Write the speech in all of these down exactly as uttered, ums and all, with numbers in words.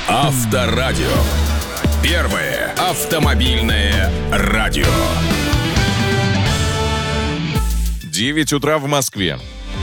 Авторадио. Первое автомобильное радио. девять утра в Москве.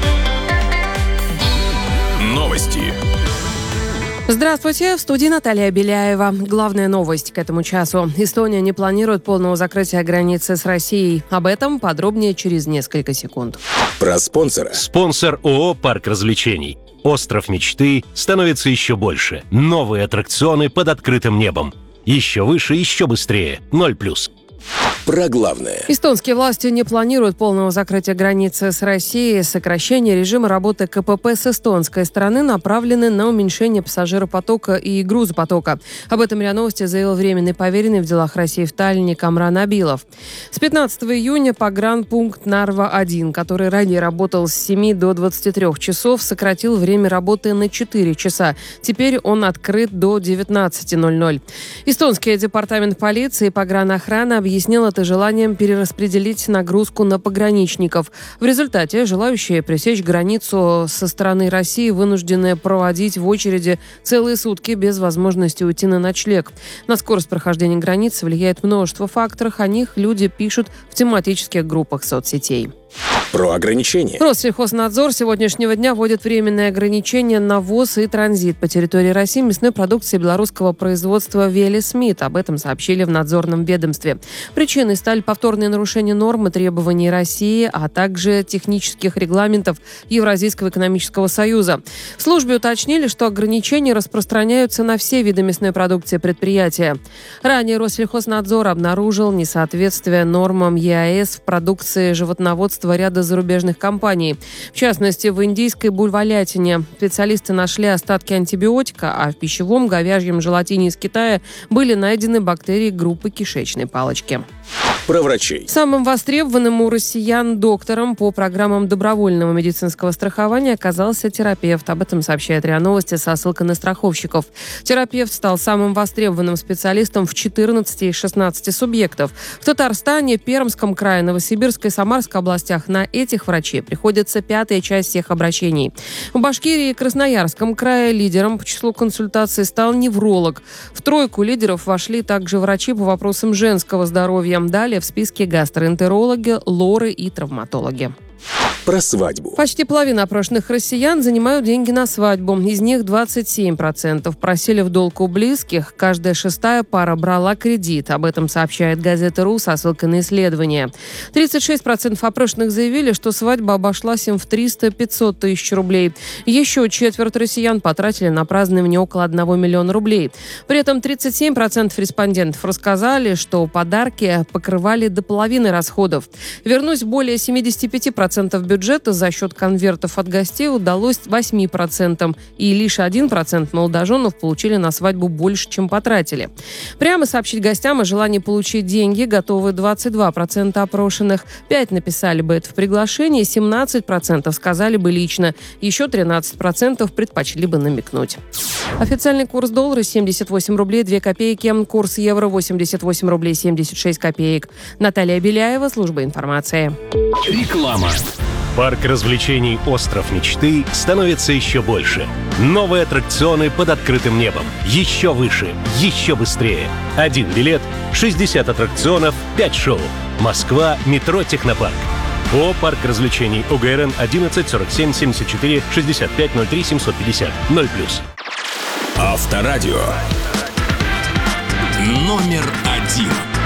Новости. Здравствуйте, в студии Наталья Беляева. Главная новость к этому часу. Эстония не планирует полного закрытия границы с Россией. Об этом подробнее через несколько секунд. Про спонсора. Спонсор ООО «Парк развлечений». Остров мечты становится еще больше. Новые аттракционы под открытым небом. Еще выше, еще быстрее. Ноль плюс. Про главное. Эстонские власти не планируют полного закрытия границы с Россией. Сокращение режима работы КПП с эстонской стороны направлены на уменьшение пассажиропотока и грузопотока. Об этом РИА Новости заявил временный поверенный в делах России в Таллине Камран Абилов. С пятнадцатого июня погранпункт Нарва один, который ранее работал с семи до двадцати трёх часов, сократил время работы на четыре часа. Теперь он открыт до девятнадцати ноль-ноль. Эстонский департамент полиции и погранохраны объяснил это желанием перераспределить нагрузку на пограничников. В результате желающие пересечь границу со стороны России вынуждены проводить в очереди целые сутки без возможности уйти на ночлег. На скорость прохождения границы влияет множество факторов. О них люди пишут в тематических группах соцсетей. Про ограничения. Россельхознадзор с сегодняшнего дня вводит временные ограничения на ввоз и транзит по территории России мясной продукции белорусского производства Велли Смит. Об этом сообщили в надзорном ведомстве. Причиной стали повторные нарушения норм и требований России, а также технических регламентов Евразийского экономического союза. В службе уточнили, что ограничения распространяются на все виды мясной продукции предприятия. Ранее Россельхознадзор обнаружил несоответствие нормам ЕАЭС в продукции животноводства ряда зарубежных компаний. В частности, в индийской бульволятине специалисты нашли остатки антибиотика, а в пищевом говяжьем желатине из Китая были найдены бактерии группы кишечной палочки. Про врачей. Самым востребованным у россиян доктором по программам добровольного медицинского страхования оказался терапевт. Об этом сообщает РИА Новости со ссылкой на страховщиков. Терапевт стал самым востребованным специалистом в четырнадцати из шестнадцати субъектов. В Татарстане, Пермском крае, Новосибирской и Самарской областях на этих врачей приходится пятая часть всех обращений. В Башкирии и Красноярском крае лидером по числу консультаций стал невролог. В тройку лидеров вошли также врачи по вопросам женского здоровья. Далее в списке гастроэнтерологи, лоры и травматологи. Про свадьбу. Почти половина опрошенных россиян занимают деньги на свадьбу. Из них двадцать семь процентов просили в долг у близких. Каждая шестая пара брала кредит. Об этом сообщает газета РУ со ссылкой на исследование. тридцать шесть процентов опрошенных заявили, что свадьба обошлась им в триста-пятьсот тысяч рублей. Еще четверть россиян потратили на празднование около одного миллиона рублей. При этом тридцать семь процентов респондентов рассказали, что подарки покрывали до половины расходов. Вернуть более семьдесят пять процентов бюджета бюджета за счет конвертов от гостей удалось восемь процентов, и лишь один процент молодоженов получили на свадьбу больше, чем потратили. Прямо сообщить гостям о желании получить деньги готовы двадцать два процента опрошенных, пять процентов написали бы это в приглашении, семнадцать процентов сказали бы лично, еще тринадцать процентов предпочли бы намекнуть. Официальный курс доллара семьдесят восемь рублей две копейки, курс евро восемьдесят восемь рублей семьдесят шесть копеек. Наталья Беляева, служба информации. Реклама. Парк развлечений «Остров мечты» становится еще больше. Новые аттракционы под открытым небом. Еще выше, еще быстрее. Один билет, шестьдесят аттракционов, пять шоу. Москва, метро «Технопарк». ООО «Парк развлечений», ОГРН одиннадцать сорок семь семьдесят четыре шестьдесят пять ноль три семьсот пятьдесят. Ноль плюс. Авторадио. Номер один.